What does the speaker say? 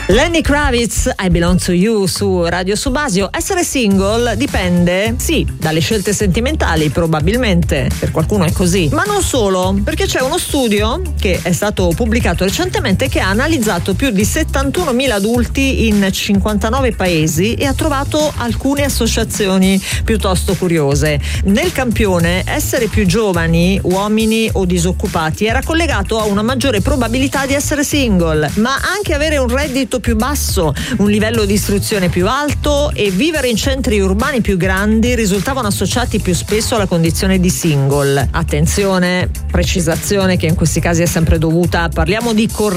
Lenny Kravitz, I Belong to You su Radio Subasio. Essere single dipende, sì, dalle scelte sentimentali, probabilmente, per qualcuno è così, ma non solo, perché c'è uno studio che è stato pubblicato recentemente che ha analizzato più di 71.000 adulti in 59 paesi e ha trovato alcune associazioni piuttosto curiose. Nel campione, essere più giovani, uomini o disoccupati, era collegato a una maggiore probabilità di essere single, ma anche avere un reddito più basso, un livello di istruzione più alto e vivere in centri urbani più grandi risultavano associati più spesso alla condizione di single. Attenzione, precisazione che in questi casi è sempre dovuta, parliamo di